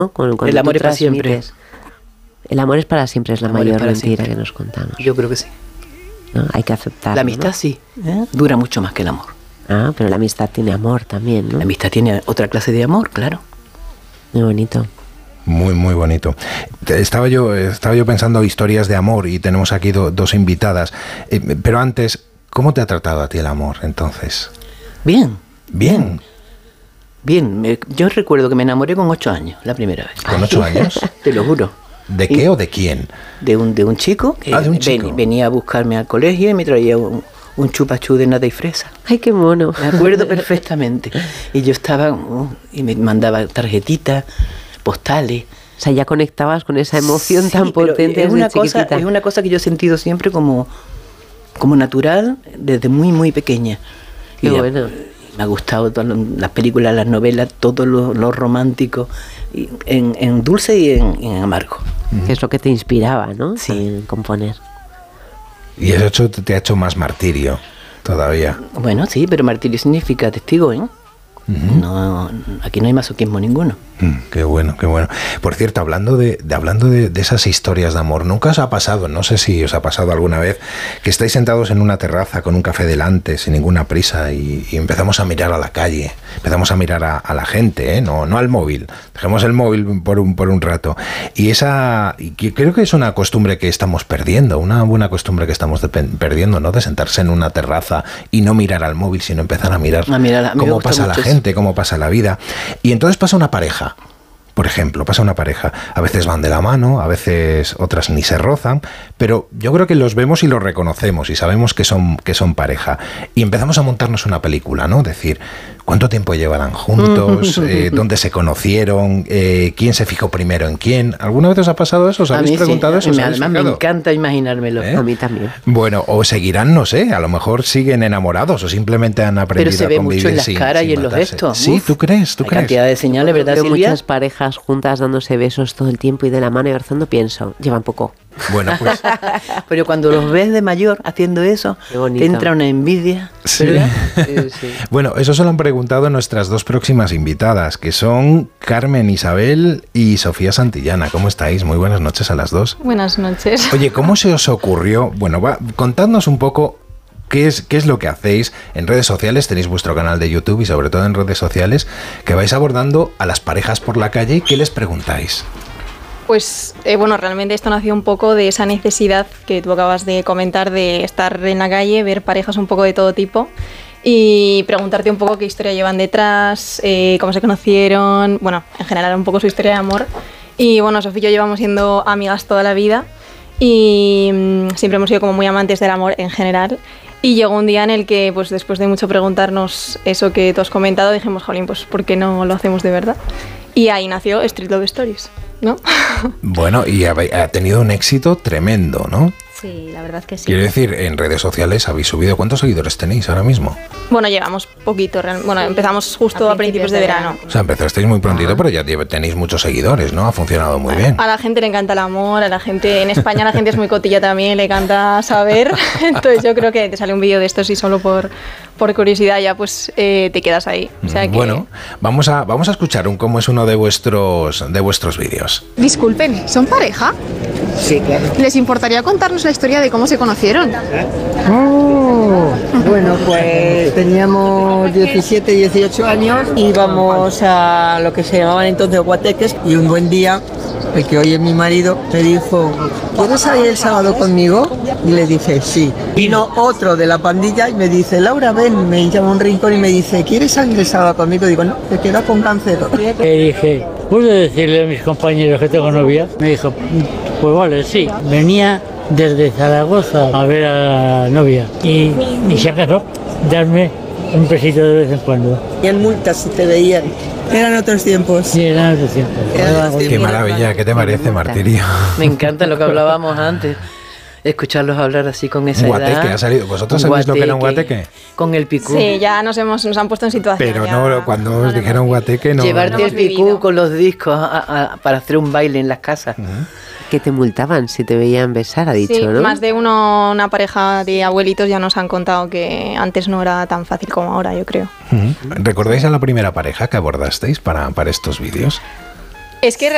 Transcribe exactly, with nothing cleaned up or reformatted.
¿no? Con, el amor es para siempre. El amor es para siempre, es la mayor mentira siempre. que nos contamos. Yo creo que sí. ¿No? Hay que aceptarlo. La amistad, ¿no? sí, ¿eh? dura mucho más que el amor. Ah, pero la amistad tiene amor también, ¿no? La amistad tiene otra clase de amor, claro. Muy bonito. Muy, muy bonito. Estaba yo, estaba yo pensando historias de amor y tenemos aquí do, dos invitadas. Eh, pero antes, ¿cómo te ha tratado a ti el amor, entonces? Bien. Bien. Bien. Me, yo recuerdo que me enamoré con ocho años, la primera vez. ¿Con ocho años? Te lo juro. ¿De qué y, o de quién? De un, de un chico que ah, de un chico. Ven, venía a buscarme al colegio y me traía un, un chupachú de nata y fresa. Ay, qué mono. Me acuerdo perfectamente. Y yo estaba, uh, y me mandaba tarjetitas, postales. O sea, ya conectabas con esa emoción sí, tan potente es una desde cosa, chiquitita. Es una cosa que yo he sentido siempre como, como natural desde muy, muy pequeña. Qué y bueno. La, me ha gustado todas las películas, las novelas, todo lo, lo romántico, en, en dulce y en, en amargo. Que es lo que te inspiraba, ¿no? Sí. En componer. Y eso te ha hecho más martirio todavía. Bueno, sí, pero martirio significa testigo, ¿eh? Uh-huh. No, aquí no hay masoquismo ninguno. Mm, qué bueno, qué bueno. Por cierto, hablando de, de hablando de, de esas historias de amor, ¿nunca os ha pasado, no sé si os ha pasado alguna vez, que estáis sentados en una terraza con un café delante, sin ninguna prisa, y, y empezamos a mirar a la calle, empezamos a mirar a, a la gente, ¿eh? no, no al móvil, dejemos el móvil por un, por un rato, y esa, y creo que es una costumbre que estamos perdiendo, una buena costumbre que estamos de, perdiendo, ¿no? De sentarse en una terraza y no mirar al móvil, sino empezar a mirar a mirar a, cómo pasa la gente, cómo pasa la vida, y entonces pasa una pareja. Por ejemplo, pasa una pareja, a veces van de la mano, a veces otras ni se rozan, pero yo creo que los vemos y los reconocemos y sabemos que son, que son pareja. Y empezamos a montarnos una película, ¿no? Decir, ¿cuánto tiempo llevarán juntos? Eh, ¿Dónde se conocieron? Eh, ¿Quién se fijó primero en quién? ¿Alguna vez os ha pasado eso? ¿Os habéis preguntado sí, eso? Además me encanta imaginármelo. ¿Eh? A mí también. Bueno, o seguirán, no sé, a lo mejor siguen enamorados o simplemente han aprendido pero se a ve convivir mucho en las sin, caras sin y en los matarse. gestos. Sí, ¿tú crees? ¿Tú Hay crees? cantidad de señales, ¿verdad, Veo Silvia? muchas parejas juntas dándose besos todo el tiempo y de la mano y abrazando, pienso, llevan poco. Bueno, pues... Pero cuando los ves de mayor haciendo eso, te entra una envidia, ¿verdad? Sí. Sí, sí. Bueno, eso se lo han preguntado nuestras dos próximas invitadas, que son Carmen Isabel y Sofía Santillana. ¿Cómo estáis? Muy buenas noches a las dos. Buenas noches. Oye, ¿cómo se os ocurrió? Bueno, va, contadnos un poco qué es, qué es lo que hacéis en redes sociales. Tenéis vuestro canal de YouTube y sobre todo en redes sociales, que vais abordando a las parejas por la calle. ¿Qué les preguntáis? Pues eh, bueno, realmente esto nació un poco de esa necesidad que tú acabas de comentar de estar en la calle, ver parejas un poco de todo tipo y preguntarte un poco qué historia llevan detrás, eh, cómo se conocieron, bueno, en general un poco su historia de amor. Y bueno, Sofía y yo llevamos siendo amigas toda la vida y mmm, siempre hemos sido como muy amantes del amor en general. Y llegó un día en el que, pues después de mucho preguntarnos eso que tú has comentado, dijimos, jolín, pues ¿por qué no lo hacemos de verdad? Y ahí nació Street Love Stories, ¿no? Bueno, y ha, ha tenido un éxito tremendo, ¿no? Sí, la verdad es que sí. Quiero decir, en redes sociales habéis subido. ¿Cuántos seguidores tenéis ahora mismo? Bueno, llevamos poquito. Bueno, sí. empezamos justo a principios, a principios de, de verano. verano. O sea, empezasteis muy prontito, ah. pero ya tenéis muchos seguidores, ¿no? Ha funcionado muy a, bien. A la gente le encanta el amor, a la gente... En España la gente es muy cotilla también, le encanta saber. Entonces yo creo que te sale un vídeo de estos y solo por, por curiosidad ya pues eh, te quedas ahí. O sea que... Bueno, vamos a, vamos a escuchar un cómo es uno de vuestros, de vuestros vídeos. Disculpen, ¿son pareja? Sí, claro. ¿Les importaría contarnos la historia de cómo se conocieron? Oh, bueno, pues teníamos diecisiete, dieciocho años, íbamos a lo que se llamaban entonces guateques y un buen día, el que hoy es mi marido, me dijo, ¿quieres salir el sábado conmigo? Y le dije, sí. Vino otro de la pandilla y me dice, Laura, ven, me llama a un rincón y me dice, ¿quieres salir el sábado conmigo? Digo, no, te quedas con cáncer. Le dije, ¿puedo decirle a mis compañeros que tengo novia? Me dijo, pues vale, sí. Venía desde Zaragoza a ver a la novia y, y si acaso darme un besito de vez en cuando. Y en multas si te veían. Eran otros tiempos. Sí, eran otros tiempos. Eran Qué maravilla, ¿qué te parece, Martirio? Me encanta lo que hablábamos antes. Escucharlos hablar así con esa guateque, edad. Ha salido. ¿Vosotros sabéis lo que era un guateque? Con el picú. Sí, ya nos hemos nos han puesto en situación. Pero ya, no, cuando os dijeron guateque no. Llevarte no el picú vivido. Con los discos a, a, para hacer un baile en las casas. Uh-huh. Que te multaban si te veían besar, ha dicho, sí, ¿no? Más de uno, una pareja de abuelitos ya nos han contado que antes no era tan fácil como ahora, yo creo. Uh-huh. ¿Recordáis a la primera pareja que abordasteis para, para estos vídeos? Es que